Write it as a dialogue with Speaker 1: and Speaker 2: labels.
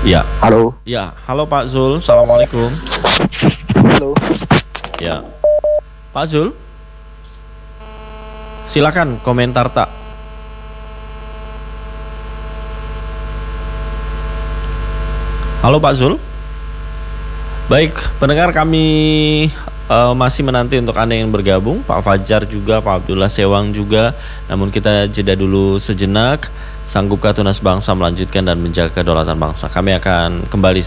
Speaker 1: Ya,
Speaker 2: Halo.
Speaker 1: ya, halo Pak Zul, assalamualaikum.
Speaker 2: Halo.
Speaker 1: Ya, Pak Zul, silakan komentar tak. Halo Pak Zul. Baik, pendengar kami masih menanti untuk Anda yang bergabung, Pak Fajar juga, Pak Abdullah Sewang juga. Namun kita jeda dulu sejenak. Sanggupkah tunas bangsa melanjutkan dan menjaga kedaulatan bangsa? Kami akan kembali